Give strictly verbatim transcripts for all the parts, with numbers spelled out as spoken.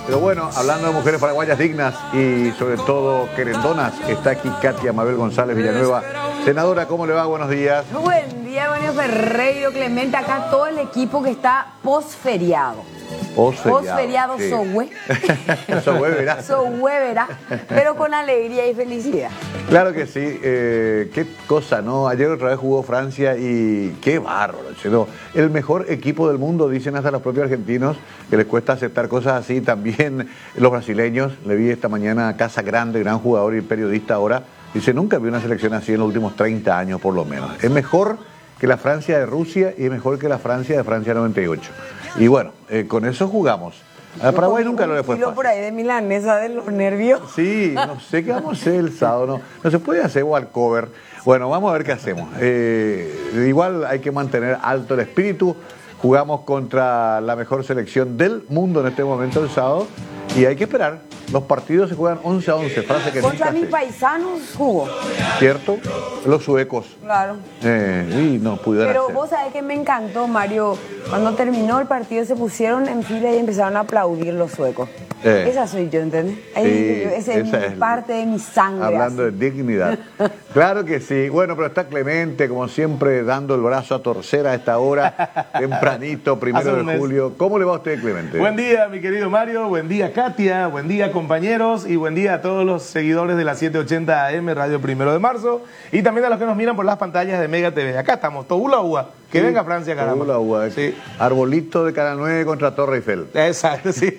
Pero bueno, hablando de mujeres paraguayas dignas y sobre todo querendonas, está aquí Katia Mabel González Villanueva. Senadora, ¿cómo le va? Buenos días. Buen día, Mario Ferreiro, Clemente, acá todo el equipo que está posferiado. Posferiado. Posferiado, Sí. sohue. Sohue, verá. Sohue, verá, pero con alegría y felicidad. Claro que sí. Eh, qué cosa, ¿no? Ayer otra vez jugó Francia y qué bárbaro, ¿no? El mejor equipo del mundo, dicen hasta los propios argentinos, que les cuesta aceptar cosas así. También los brasileños. Le vi esta mañana a Casa Grande, gran jugador y periodista ahora. Dice, nunca vi una selección así en los últimos treinta años, por lo menos. Es mejor que la Francia de Rusia y es mejor que la Francia de Francia noventa y ocho. Y bueno, eh, con eso jugamos. A Paraguay nunca lo le fue fácil. Por ahí de milanesa de los nervios. Sí, no sé qué vamos a hacer el sábado. No, no se puede hacer walkover. Bueno, vamos a ver qué hacemos. Eh, igual hay que mantener alto el espíritu. Jugamos contra la mejor selección del mundo en este momento el sábado. Y hay que esperar. Los partidos se juegan once a once. Frase que Contra nunca mis sé. paisanos jugó. ¿Cierto? Los suecos. Claro. Eh, y no pudieron Pero hacer. vos sabés que me encantó, Mario. Cuando terminó el partido se pusieron en fila y empezaron a aplaudir los suecos. Eh. Esa soy yo, ¿entendés? Ahí, Sí, esa es, esa mi es parte de mi sangre. Hablando así. de dignidad. Claro que sí. Bueno, pero está Clemente, como siempre, dando el brazo a torcer a esta hora, tempranito, primero de julio. ¿Cómo le va a usted, Clemente? Buen día, mi querido Mario. Buen día, Katia. Buen día, compañeros. Y buen día a todos los seguidores de la setecientos ochenta A M, Radio Primero de Marzo. Y también a los que nos miran por las pantallas de Mega T V. Acá estamos, Tobula Ua. Que Sí, venga Francia, caramba. Tobula Ua. Sí. Arbolito de Canal nueve contra Torre Eiffel. Exacto, sí.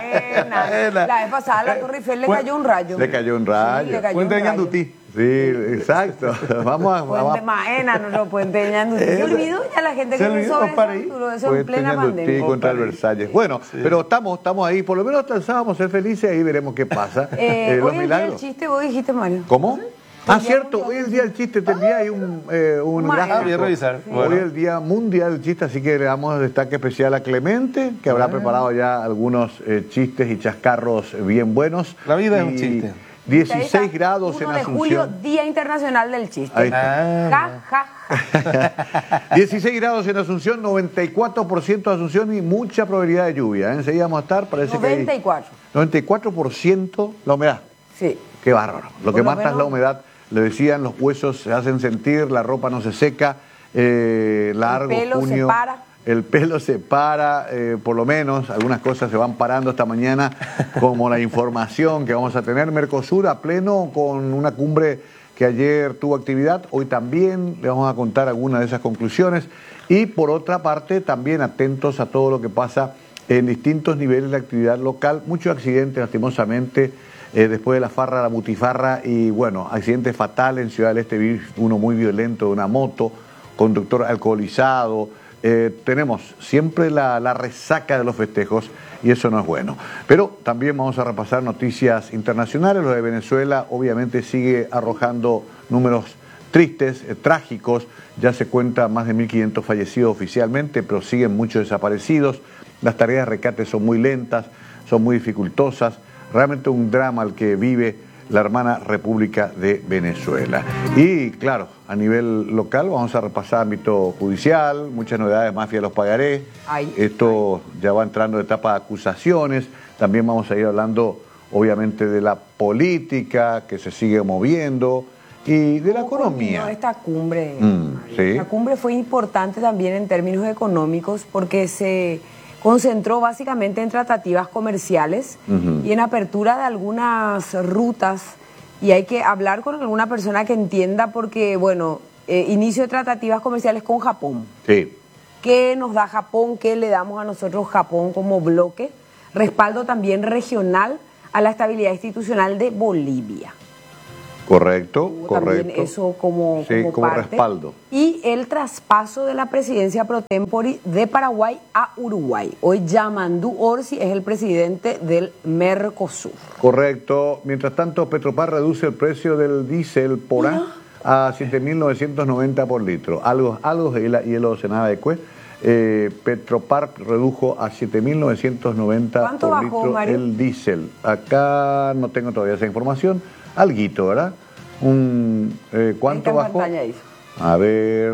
Maena. La vez pasada a la Torre Eiffel le cayó un rayo. Le cayó un rayo. Sí, le cayó Puente un de rayo. Ñandutí. Sí, exacto. Vamos a... vamos Puente a- Maena, no, no, Puente de Ñandutí. Se olvidó ya la gente Se que se olvidó, sobre para ahí. eso en Puente plena Ñandutí pandemia. contra el Opa, ahí. Versalles. Bueno, pero estamos, estamos ahí. Por lo menos hasta el sábado vamos a ser felices. Ahí veremos qué pasa. Eh, Eh, los hoy el día del milagros. chiste, vos dijiste, Mario. ¿Cómo? Ah, El día cierto, mundial hoy es el día del chiste, te envié ahí un, eh, un Ma- gráfico. Ah, voy a revisar. Hoy Bueno. es el día mundial del chiste, así que le damos destaque especial a Clemente, que habrá preparado ya algunos eh, chistes y chascarros bien buenos. La vida es Y un chiste. Ahí está, dieciséis grados en uno de julio, Asunción. Día Internacional del Chiste. Ahí está. Ja, ja, ja. dieciséis grados en Asunción, noventa y cuatro por ciento de Asunción y mucha probabilidad de lluvia. ¿eh? Enseguida vamos a estar, parece noventa y que cuatro. hay noventa y cuatro por ciento la humedad. Sí. Qué bárbaro. Lo Por que lo mata es la menos- humedad. Le decían, los huesos se hacen sentir, la ropa no se seca, eh, largo pelo se junio. para. El pelo se para, eh, por lo menos, algunas cosas se van parando esta mañana, como la información que vamos a tener. Mercosur a pleno con una cumbre que ayer tuvo actividad, hoy también le vamos a contar algunas de esas conclusiones. Y por otra parte, también atentos a todo lo que pasa en distintos niveles de actividad local. Muchos accidentes, lastimosamente, eh, después de la farra, la butifarra, y bueno, accidente fatal en Ciudad del Este, vi uno muy violento de una moto, conductor alcoholizado. Eh, tenemos siempre la, la resaca de los festejos y eso no es bueno. Pero también vamos a repasar noticias internacionales. Lo de Venezuela obviamente sigue arrojando números tristes, eh, trágicos. Ya se cuenta más de mil quinientos fallecidos oficialmente, pero siguen muchos desaparecidos. Las tareas de rescate son muy lentas, son muy dificultosas. Realmente un drama al que vive la hermana República de Venezuela. Y claro, a nivel local vamos a repasar ámbito judicial, muchas novedades, mafia de los pagarés. Ay, Esto ya va entrando en etapa de acusaciones. También vamos a ir hablando, obviamente, de la política que se sigue moviendo y de la ¿Cómo continuó economía. esta cumbre? Mm, sí. La cumbre fue importante también en términos económicos porque se concentró básicamente en tratativas comerciales Ujú. y en apertura de algunas rutas. Y hay que hablar con alguna persona que entienda porque, bueno, eh, inicio de tratativas comerciales con Japón. Sí. ¿Qué nos da Japón? ¿Qué le damos a nosotros Japón como bloque? Respaldo también regional a la estabilidad institucional de Bolivia. Correcto, Hubo correcto. también eso como, Sí, como como parte. respaldo. Y el traspaso de la presidencia pro tempore de Paraguay a Uruguay. Hoy Yamandú Orsi es el presidente del Mercosur. Correcto. Mientras tanto, Petropar reduce el precio del diésel por A a siete mil novecientos noventa por litro. Algo, algo de la hielo cenada de cue. Eh, Petropar redujo a siete mil novecientos noventa ¿Cuánto por bajó, litro Mario? el diésel. Acá no tengo todavía esa información. Alguito, ¿verdad? Un, eh, ¿Cuánto Ahí está en bajó? pantalla, dice. A ver,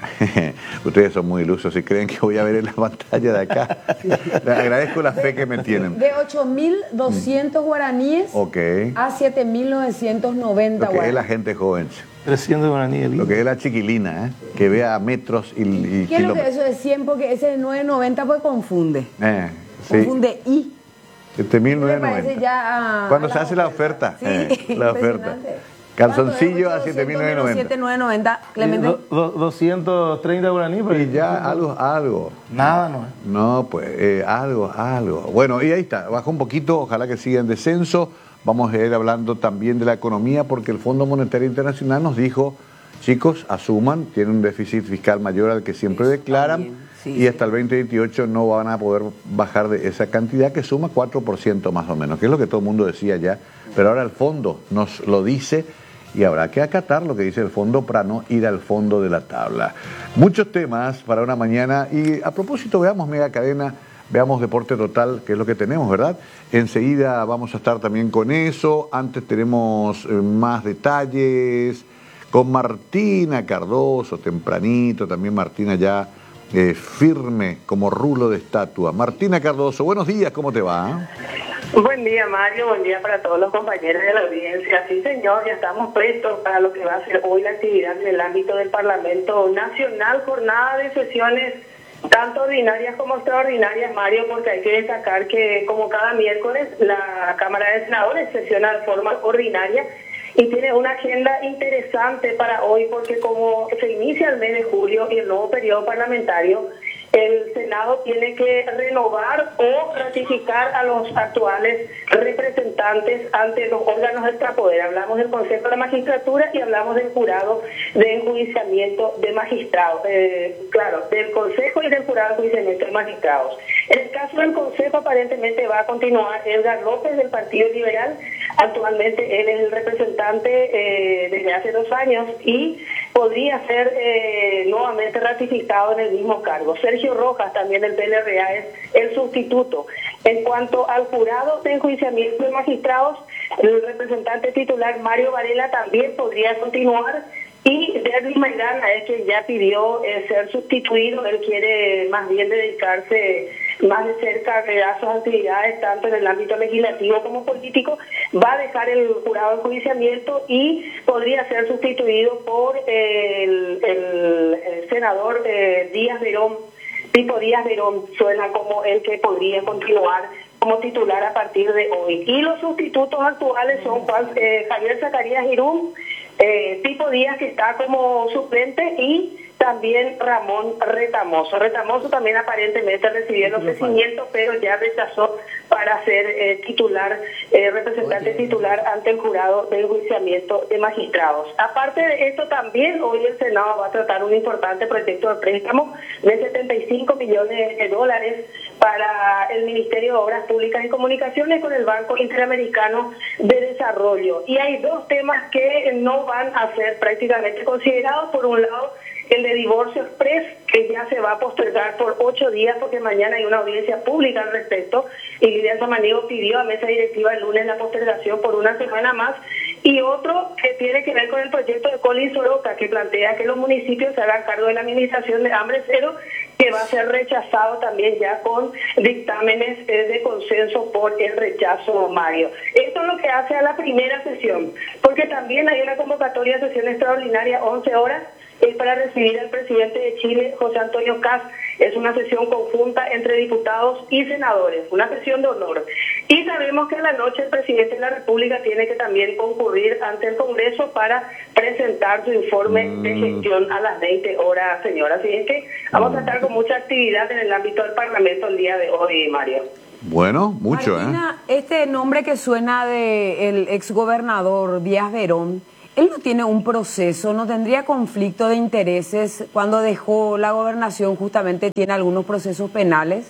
Ustedes son muy ilusos y creen que voy a ver en la pantalla de acá. Les agradezco la fe que me tienen. De ocho mil doscientos mm. guaraníes okay. a siete mil novecientos noventa Lo que guaraníes. es la gente joven. trescientos guaraníes. Lo que es la chiquilina, ¿eh? Que vea metros y, y ¿Qué es lo que eso es cien? Porque ese nueve noventa pues confunde. Eh, sí. Confunde y. siete mil novecientos noventa. Ya a, Cuando a se hace la oferta. Sí, eh, la oferta. Calzoncillo a siete mil novecientos noventa. Clemente. Do, do, doscientos treinta guaraníes. Y ya algo, algo. Nada, no. No, pues, eh, algo, algo. Bueno, y ahí está, bajó un poquito, ojalá que siga en descenso. Vamos a ir hablando también de la economía porque el Fondo Monetario Internacional nos dijo, chicos, asuman, tienen un déficit fiscal mayor al que siempre declaran sí, y hasta el veinte veintiocho no van a poder bajar de esa cantidad que suma cuatro por ciento más o menos, que es lo que todo el mundo decía ya, pero ahora el fondo nos lo dice y habrá que acatar lo que dice el fondo para no ir al fondo de la tabla. Muchos temas para una mañana y a propósito veamos Mega Cadena. Veamos Deporte Total, que es lo que tenemos, ¿verdad? Enseguida vamos a estar también con eso. Antes tenemos eh, más detalles con Martina Cardoso, tempranito. También Martina ya eh, firme como rulo de estatua. Martina Cardoso, buenos días, ¿cómo te va? Buen día, Mario. Buen día para todos los compañeros de la audiencia. Sí, señor, ya estamos prestos para lo que va a ser hoy la actividad en el ámbito del Parlamento Nacional. Jornada de sesiones tanto ordinarias como extraordinarias, Mario, porque hay que destacar que como cada miércoles la Cámara de Senadores sesiona de forma ordinaria y tiene una agenda interesante para hoy porque como se inicia el mes de julio y el nuevo periodo parlamentario, el Senado tiene que renovar o ratificar a los actuales representantes ante los órganos extrapoder. Hablamos del Consejo de la Magistratura y hablamos del Jurado de Enjuiciamiento de Magistrados. Eh, claro, del Consejo y del Jurado de Enjuiciamiento de Magistrados. En el caso del Consejo, aparentemente va a continuar Edgar López del Partido Liberal. Actualmente él es el representante eh, desde hace dos años y podría ser eh, nuevamente ratificado en el mismo cargo. Sergio Rojas, también del P L R A, es el sustituto. En cuanto al jurado de enjuiciamiento de magistrados, el representante titular Mario Varela también podría continuar y Derby Maidana es quien ya pidió eh, ser sustituido. Él quiere más bien dedicarse más de cerca a sus actividades, tanto en el ámbito legislativo como político. Va a dejar el jurado de enjuiciamiento y podría ser sustituido por eh, el, el, el senador eh, Díaz Verón. Pipo Díaz Verón suena como el que podría continuar como titular a partir de hoy. Y los sustitutos actuales son Juan, eh, Javier Zacarías Irún, eh, Pipo Díaz, que está como suplente, y también Ramón Retamoso. Retamoso también aparentemente recibió el ofrecimiento, pero ya rechazó para ser eh, titular, eh, representante Oye. titular ante el jurado de enjuiciamiento de magistrados. Aparte de esto, también hoy el Senado va a tratar un importante proyecto de préstamo de setenta y cinco millones de dólares para el Ministerio de Obras Públicas y Comunicaciones con el Banco Interamericano de Desarrollo. Y hay dos temas que no van a ser prácticamente considerados. Por un lado, el de divorcio express, que ya se va a postergar por ocho días porque mañana hay una audiencia pública al respecto, y Lidia Samaniego pidió a mesa directiva el lunes la postergación por una semana más. Y otro que tiene que ver con el proyecto de Colin Soroka, que plantea que los municipios se hagan cargo de la administración de hambre cero, que va a ser rechazado también ya con dictámenes de consenso por el rechazo, Mario. Esto es lo que hace a la primera sesión, porque también hay una convocatoria de sesión extraordinaria, once horas, es para recibir al presidente de Chile, José Antonio Kast. Es una sesión conjunta entre diputados y senadores, una sesión de honor. Y sabemos que a la noche el presidente de la República tiene que también concurrir ante el Congreso para presentar su informe mm. de gestión a las veinte horas, señora. Así es que vamos a estar con mucha actividad en el ámbito del Parlamento el día de hoy, Mario. Bueno, mucho, Martina, ¿eh? Este nombre que suena de el exgobernador Díaz Verón, él no tiene un proceso, no tendría conflicto de intereses cuando dejó la gobernación, justamente tiene algunos procesos penales.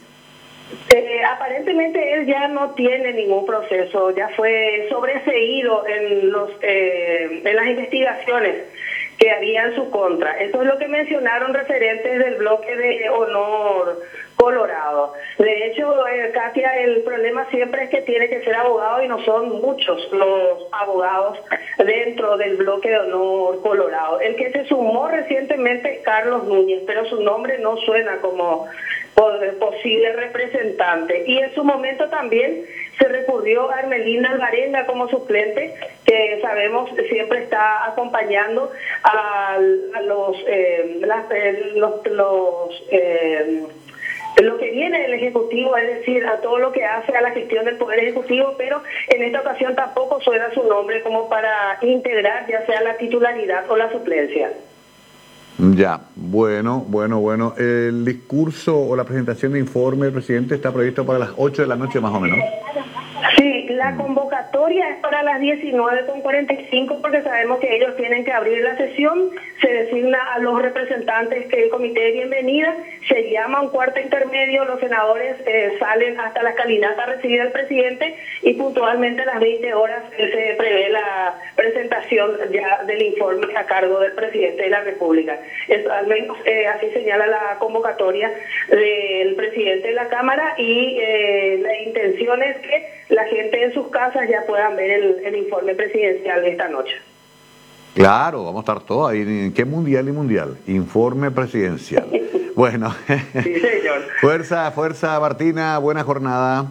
Eh, aparentemente él ya no tiene ningún proceso, ya fue sobreseído en los eh, en las investigaciones que había en su contra. Eso es lo que mencionaron referentes del bloque de honor, Colorado. De hecho, eh, Katia, el problema siempre es que tiene que ser abogado y no son muchos los abogados dentro del bloque de honor Colorado. El que se sumó recientemente es Carlos Núñez, pero su nombre no suena como posible representante. Y en su momento también se recurrió a Hermelinda Alvarenga como suplente, que sabemos siempre está acompañando a, a los, eh, las, eh, los, los eh, lo que viene del Ejecutivo, es decir, a todo lo que hace a la gestión del Poder Ejecutivo, pero en esta ocasión tampoco suena su nombre como para integrar ya sea la titularidad o la suplencia. Ya, bueno, bueno, bueno. El discurso o la presentación de informe del presidente está previsto para las ocho de la noche más o menos. Sí, la convocatoria es para las diecinueve con cuarenta y cinco porque sabemos que ellos tienen que abrir la sesión, se designa a los representantes que el comité de bienvenida, se llama un cuarto intermedio, los senadores eh, salen hasta la escalinata a recibir al presidente y puntualmente a las veinte horas eh, se prevé la presentación ya del informe a cargo del presidente de la República. Es, al menos eh, así señala la convocatoria del presidente de la Cámara y eh, la intención es que la gente en sus casas ya puedan ver el, el informe presidencial de esta noche. Claro, vamos a estar todos ahí. ¿Qué mundial y mundial? Informe presidencial. Bueno. Sí, señor. Fuerza, fuerza, Martina. Buena jornada.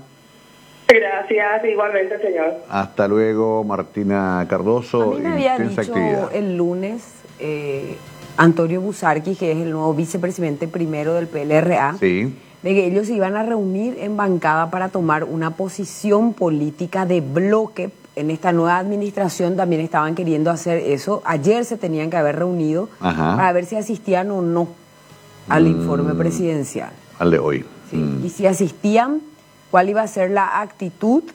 Gracias, igualmente, señor. Hasta luego, Martina Cardoso. A mí me había dicho actividad. el lunes eh, Antonio Busarqui, que es el nuevo vicepresidente primero del P L R A, Sí. de que ellos se iban a reunir en bancada para tomar una posición política de bloque. En esta nueva administración también estaban queriendo hacer eso. Ayer se tenían que haber reunido Ajá. para ver si asistían o no al Mm. informe presidencial. Al de hoy. Sí. Mm. Y si asistían, cuál iba a ser la actitud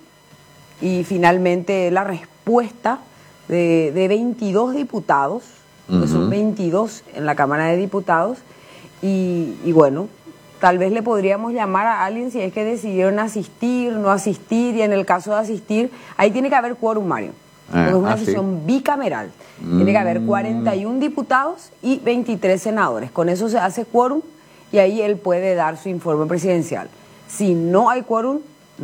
y finalmente la respuesta de, de veintidós diputados, uh-huh. que son veintidós en la Cámara de Diputados, y, y bueno, tal vez le podríamos llamar a alguien si es que decidieron asistir, no asistir, y en el caso de asistir, ahí tiene que haber quórum, Mario. Porque es una ah, sesión sí. bicameral. Mm. Tiene que haber cuarenta y uno diputados y veintitrés senadores. Con eso se hace quórum y ahí él puede dar su informe presidencial. Si no hay quórum,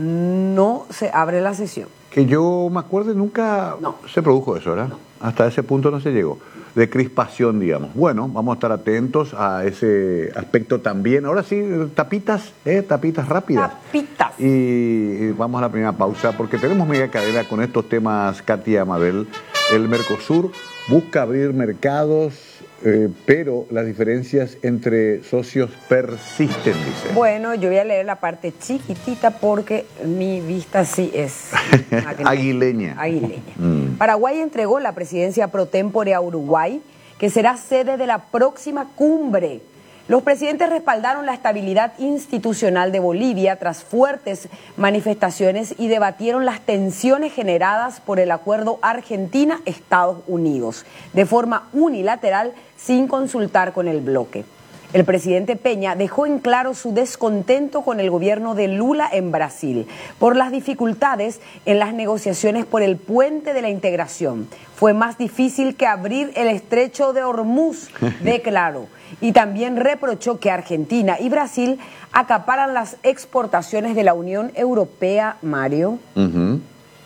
no se abre la sesión. Que yo me acuerdo, nunca no. se produjo eso, ¿verdad? No. Hasta ese punto no se llegó. De crispación, digamos. Bueno, vamos a estar atentos a ese aspecto también. Ahora sí, tapitas, ¿eh? Tapitas rápidas. Tapitas. Y, y vamos a la primera pausa, porque tenemos media cadena con estos temas, Katia, Mabel. El Mercosur busca abrir mercados, eh, pero las diferencias entre socios persisten, dice. Bueno, yo voy a leer la parte chiquitita porque mi vista sí es aguileña. Aguileña. Mm. Paraguay entregó la presidencia pro tempore a Uruguay, que será sede de la próxima cumbre. Los presidentes respaldaron la estabilidad institucional de Bolivia tras fuertes manifestaciones y debatieron las tensiones generadas por el acuerdo Argentina-Estados Unidos, de forma unilateral sin consultar con el bloque. El presidente Peña dejó en claro su descontento con el gobierno de Lula en Brasil por las dificultades en las negociaciones por el puente de la integración. Fue más difícil que abrir el estrecho de Hormuz, declaró. Y también reprochó que Argentina y Brasil acaparan las exportaciones de la Unión Europea, Mario. Uh-huh.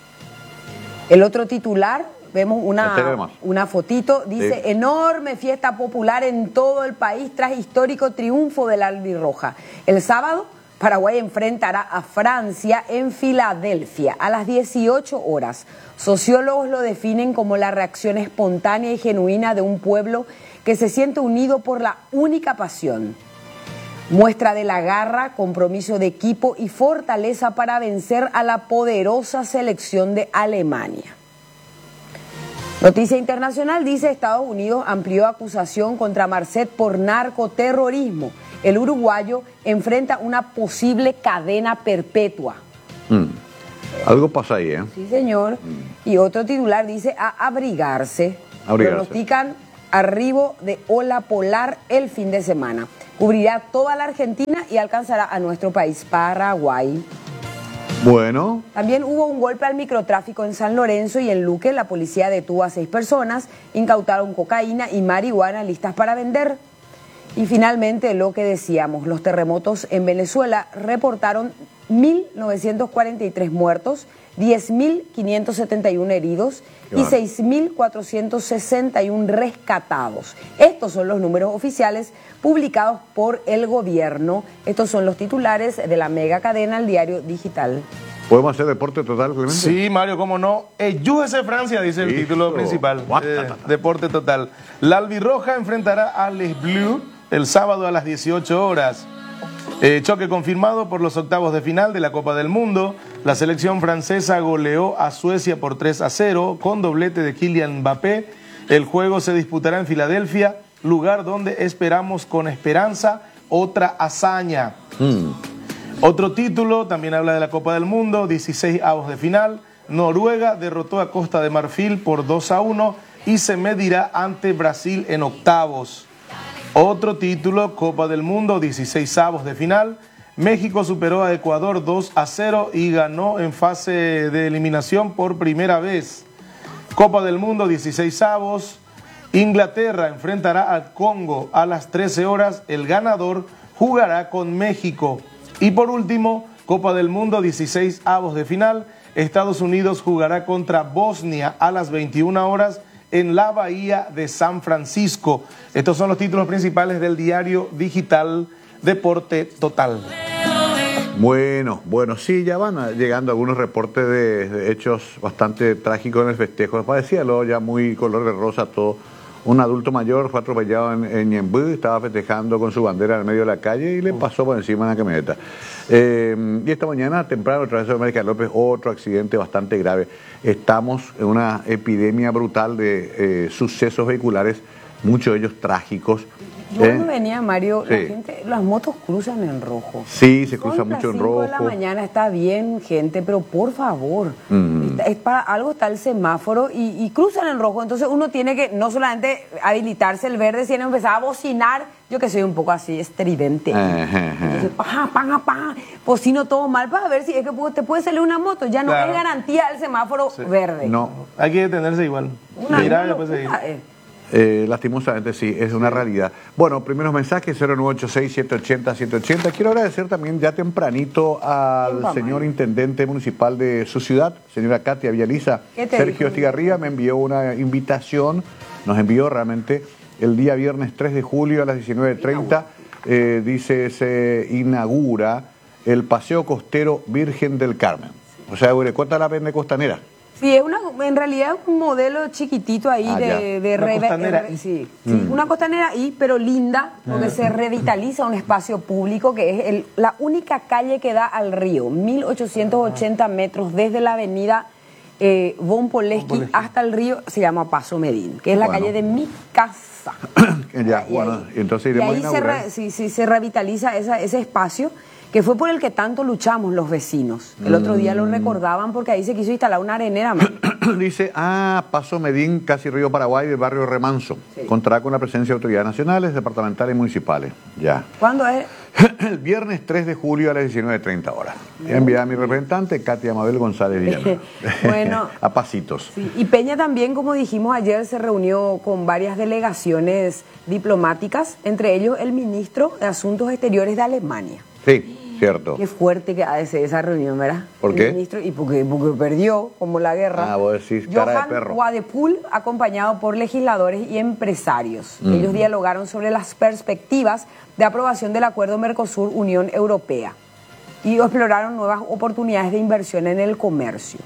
El otro titular, vemos una, una fotito, dice, sí. Enorme fiesta popular en todo el país tras histórico triunfo del albirroja. El sábado, Paraguay enfrentará a Francia en Filadelfia a las dieciocho horas. Sociólogos lo definen como la reacción espontánea y genuina de un pueblo que se siente unido por la única pasión. Muestra de la garra, compromiso de equipo y fortaleza para vencer a la poderosa selección de Alemania. Noticia internacional dice: Estados Unidos amplió acusación contra Marcet por narcoterrorismo. El uruguayo enfrenta una posible cadena perpetua. Mm. Algo pasa ahí, ¿eh? Sí, señor. Mm. Y otro titular dice: a abrigarse. Abrigarse. Pronostican arribo de ola polar el fin de semana. Cubrirá toda la Argentina y alcanzará a nuestro país, Paraguay. Bueno. También hubo un golpe al microtráfico en San Lorenzo y en Luque. La policía detuvo a seis personas, incautaron cocaína y marihuana listas para vender. Y finalmente lo que decíamos, los terremotos en Venezuela reportaron mil novecientos cuarenta y tres muertos, diez mil quinientos setenta y uno heridos y seis mil cuatrocientos sesenta y uno rescatados. Estos son los números oficiales publicados por el gobierno. Estos son los titulares de la mega cadena El Diario Digital. ¿Podemos hacer deporte total, Clemente? Sí, Mario, cómo no. Eyújese Francia, dice el Listo. título principal. Eh, deporte total. La albirroja enfrentará a Les Bleus el sábado a las dieciocho horas. Eh, choque confirmado por los octavos de final de la Copa del Mundo. La selección francesa goleó a Suecia por tres a cero con doblete de Kylian Mbappé. El juego se disputará en Filadelfia, lugar donde esperamos con esperanza otra hazaña. Mm. Otro título, también habla de la Copa del Mundo, dieciséis avos de final. Noruega derrotó a Costa de Marfil por dos a uno y se medirá ante Brasil en octavos. Otro título, Copa del Mundo, dieciséis avos de final. México superó a Ecuador dos a cero y ganó en fase de eliminación por primera vez. Copa del Mundo, dieciséis avos. Inglaterra enfrentará al Congo a las trece horas. El ganador jugará con México. Y por último, Copa del Mundo, dieciséis avos de final. Estados Unidos jugará contra Bosnia a las veintiuna horas en la Bahía de San Francisco. Estos son los títulos principales del diario digital Deporte Total. Bueno, bueno, sí, ya van llegando algunos reportes de, de hechos bastante trágicos en el festejo. Parecía luego ya muy color de rosa todo. Un adulto mayor fue atropellado en, en Ñemby, estaba festejando con su bandera en el medio de la calle y le pasó por encima de la camioneta. Eh, y esta mañana, temprano, otra vez de América López, otro accidente bastante grave. Estamos en una epidemia brutal de eh, sucesos vehiculares, muchos de ellos trágicos. Yo ¿Eh? cuando venía, Mario, Sí. la gente, las motos cruzan en rojo. Sí, se cruza Son las mucho en cinco rojo. de la mañana está bien, gente, pero por favor, Mm. está- es para algo está el semáforo y, y cruzan en rojo. Entonces uno tiene que no solamente habilitarse el verde, sino empezar a bocinar. Yo que soy un poco así estridente. Ajá, ajá. Entonces, pa, pa, pa, bocino todo mal para ver si es que pu- te puede salir una moto. Ya no Claro. es garantía el semáforo verde. No, Hay que detenerse igual. Una, Mira, una ya puede seguir. locura, eh. Eh, lastimosamente sí, es una realidad. Bueno, primeros mensajes, cero nueve ocho seis, siete ocho cero, siete ochenta. Quiero agradecer también ya tempranito al Epa, señor Mario. intendente municipal de su ciudad, señora Katia Villaliza. ¿Qué te Sergio dijo? Estigarribia me envió una invitación, nos envió realmente el día viernes tres de julio a las diecinueve treinta. Eh, dice, se inaugura el Paseo Costero Virgen del Carmen. O sea, ¿cuánta la vende costanera? Sí, es una, en realidad un modelo chiquitito ahí Ah, ya. de, de Una reve- costanera re- I. sí, sí, una costanera I, pero linda, porque se revitaliza un espacio público que es el- la única calle que da al río, mil ochocientos ochenta metros desde la avenida eh, Von Poleski hasta el río, se llama Paso Medín, que es la Bueno. calle de mi casa. Ya, Y bueno, ahí- entonces y iremos a ahí se, inaugurar. re- sí, sí, se revitaliza esa- ese espacio que fue por el que tanto luchamos los vecinos. El otro día Mm. lo recordaban porque ahí se quiso instalar una arenera. man. Dice, ah, Paso Medín, casi Río Paraguay, del barrio Remanso. Sí. Contará con la presencia de autoridades nacionales, departamentales y municipales. Ya. ¿Cuándo es? El viernes tres de julio a las diecinueve treinta horas. Enviada a mi representante, Katia Mabel González Villanueva. Bueno. A pasitos. Sí, y Peña también, como dijimos ayer, se reunió con varias delegaciones diplomáticas, entre ellos el ministro de Asuntos Exteriores de Alemania. Sí, cierto. Qué fuerte que ha de ser esa reunión, ¿verdad? ¿Por El qué? ministro- y porque, porque perdió, como la guerra. Ah, vos decís cara de Johan perro. Wadepool, acompañado por legisladores y empresarios. Mm. Ellos dialogaron sobre las perspectivas de aprobación del acuerdo Mercosur-Unión Europea y exploraron nuevas oportunidades de inversión en el comercio.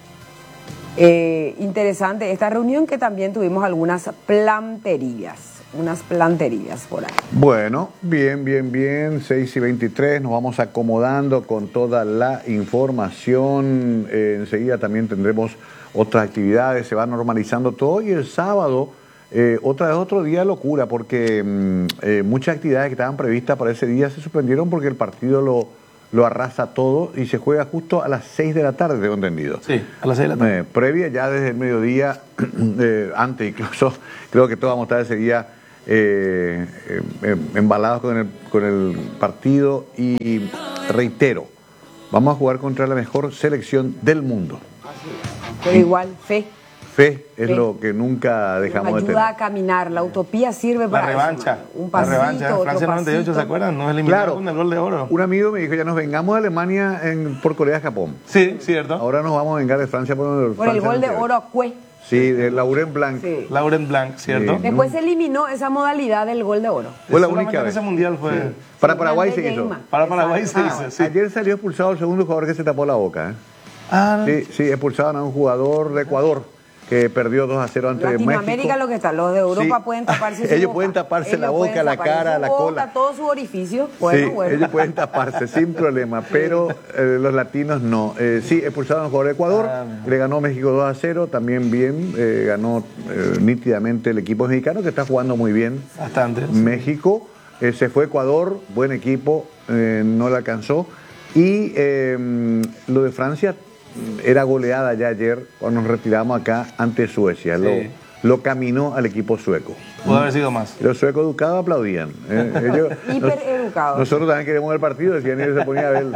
Eh, interesante esta reunión, que también tuvimos algunas planterillas, unas planterillas por ahí. Bueno, bien, bien, bien, seis y veintitrés, nos vamos acomodando con toda la información. Eh, enseguida también tendremos otras actividades, se va normalizando todo y el sábado, eh, otra vez otro día de locura, porque mm, eh, muchas actividades que estaban previstas para ese día se suspendieron porque el partido lo, lo arrasa todo y se juega justo a las seis de la tarde, tengo entendido. Sí, a las seis de la tarde. Eh, previa ya desde el mediodía, eh, antes incluso, creo que todos vamos a estar ese día eh, eh, embalados con el, con el partido y reitero, vamos a jugar contra la mejor selección del mundo. Pero igual, fe. Fe es Fe. lo que nunca dejamos de Ayuda tener. a caminar, la utopía sirve La para revancha. eso, un La pasito, revancha. otro Francia noventa y ocho, pasito. ¿se acuerdan? Nos eliminaron Claro. con el gol de oro. Un amigo me dijo, ya nos vengamos de Alemania en, por Corea-Japón. Sí, cierto. Ahora nos vamos a vengar de Francia por, Por el Francia gol de noventa y ocho. oro a Cue. Sí, de Laurent Blanc. Sí. Laurent Blanc, ¿cierto? Sí. Después se eliminó esa modalidad del gol de oro. Fue la Solamente única en vez. ese mundial fue. Para Sí, Paraguay grande se hizo. Neymar. Para Paraguay Exacto. se Ah, hizo, sí. ayer salió expulsado el segundo jugador que se tapó la boca. ¿eh? Ah, Sí, sí, expulsaron a un jugador de Ecuador que perdió dos a cero ante Latinoamérica México. lo que está, los de Europa Sí. pueden taparse su Ellos boca. pueden taparse la Ellos boca, pueden la taparse cara, su la boca, cola. todo su orificio. Bueno, Sí, bueno. ellos pueden taparse sin problema, pero eh, los latinos no. Eh, sí, expulsaron a un jugador de Ecuador, Ah, le ganó México dos a cero, también bien, eh, ganó eh, nítidamente el equipo mexicano que está jugando muy bien. bastante. México, eh, se fue Ecuador, buen equipo, eh, no le alcanzó. Y eh, lo de Francia era goleada ya ayer cuando nos retiramos acá ante Suecia. Sí. Lo, lo caminó al equipo sueco. Pudo haber sido más. Los suecos educados aplaudían. ¿eh? Ellos- Hipereducados. Nosotros también queremos ver el partido, decían ellos se ponían a ver.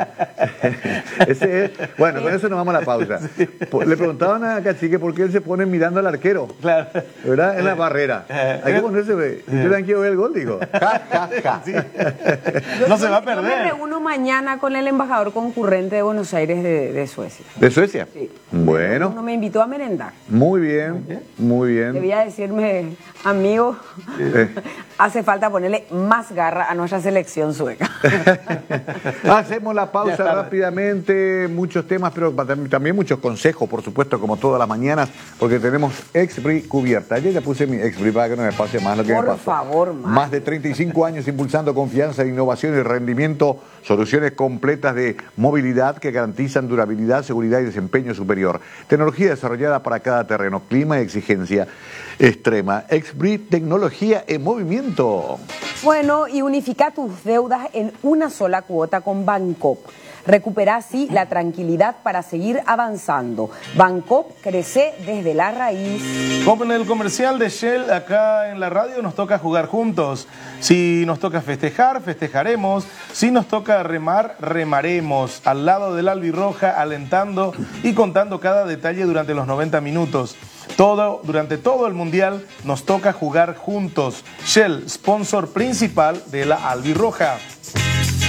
Ese es- bueno, con eso nos vamos a la pausa. Po- Le preguntaban a Cacique por qué él se pone mirando al arquero, Claro. ¿verdad? En la barrera. Hay que ponerse, ve. Yo también quiero ver el gol, digo. Ja, ja, ja. No se va a Yo me perder. reúno mañana con el embajador concurrente de Buenos Aires de, de Suecia. ¿De Suecia? Sí. Bueno, Uno me invitó a merendar. muy bien, muy bien. Debía decirme, amigo, Eh. hace falta ponerle más garra a nuestra selección sueca. Hacemos la pausa Ya está. rápidamente, muchos temas, pero tam- también muchos consejos, por supuesto, como todas las mañanas, porque tenemos Expri cubierta. Ayer ya puse mi Expri para que no me pase más lo que Por me pasó. favor, Mario. Más de treinta y cinco años impulsando confianza, innovación y rendimiento, soluciones completas de movilidad que garantizan durabilidad, seguridad y desempeño superior. Tecnología desarrollada para cada terreno, clima y exigencia extrema. Expri, tecnología en movimiento. Bueno, y unifica tus deudas en una sola cuota con Bancop. Recupera así la tranquilidad para seguir avanzando. Bancop crece desde la raíz. Como en el comercial de Shell, acá en la radio nos toca jugar juntos. Si nos toca festejar, festejaremos. Si nos toca remar, remaremos. Al lado del albirroja, alentando y contando cada detalle durante los noventa minutos. Todo, durante todo el mundial nos toca jugar juntos. Shell, sponsor principal de la albirroja.